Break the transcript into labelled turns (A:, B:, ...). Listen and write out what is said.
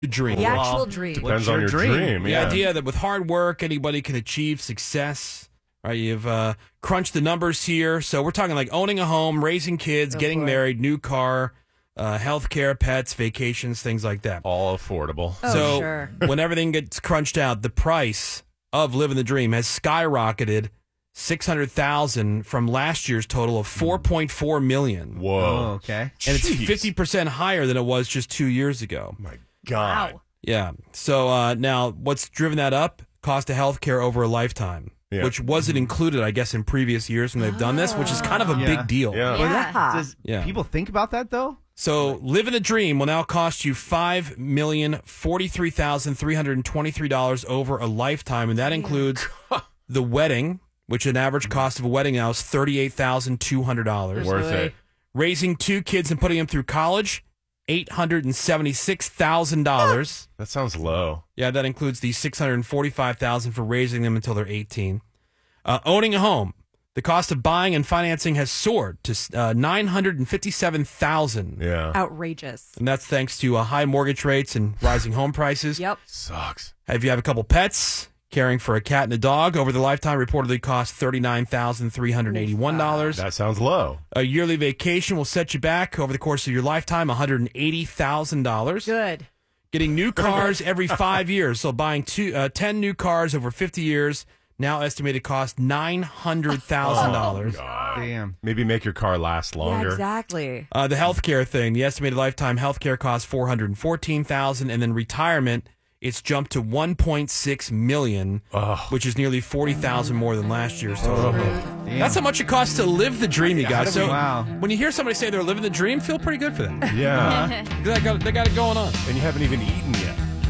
A: dream.
B: The actual dream.
C: Depends on your dream.
A: The
C: Yeah.
A: idea that with hard work, anybody can achieve success. Right? You've crunched the numbers here. So we're talking like owning a home, raising kids, getting married, new car, healthcare, pets, vacations, things like that.
C: All affordable.
A: So
B: sure.
A: when everything gets crunched out, the price of living the dream has skyrocketed $600,000 from last year's total of $4.4 million.
C: Whoa.
D: Oh, okay.
A: And it's
C: Jeez.
A: 50% higher than it was just 2 years ago.
C: My God.
B: Wow.
A: Yeah. So now what's driven that up? Cost of healthcare over a lifetime,
C: Yeah.
A: which wasn't included, I guess, in previous years when they've done this, which is kind of a
D: Yeah.
A: big deal.
C: Yeah.
B: Yeah.
D: Does
A: Yeah.
D: people think about that, though?
A: So living the dream will now cost you $5,043,323 over a lifetime, and that includes the wedding, which an average cost of a wedding now is $38,200.
C: Worth it.
A: Raising 2 kids and putting them through college, $876,000.
C: That sounds low.
A: Yeah, that includes the $645,000 for raising them until they're 18. Owning a home, the cost of buying and financing has soared to $957,000.
C: Yeah.
B: Outrageous.
A: And that's thanks to high mortgage rates and rising home prices.
B: Yep.
C: Sucks.
A: If you have a couple pets, caring for a cat and a dog over the lifetime reportedly costs $39,381.
C: That sounds low.
A: A yearly vacation will set you back over the course of your lifetime $180,000.
B: Good.
A: Getting new cars every 5 years. So buying 10 new cars over 50 years, now estimated cost $900,000.
C: God.
D: Damn.
C: Maybe make your car last longer.
B: Yeah, exactly.
A: The healthcare thing, the estimated lifetime healthcare costs $414,000, and then retirement, it's jumped to $1.6 million, which is nearly $40,000 more than last year's total.
D: Damn.
A: That's how much it costs to live the dream, you guys. So
D: Wow.
A: when you hear somebody say they're living the dream, feel pretty good for them.
C: Yeah.
A: They got it going on.
C: And you haven't even eaten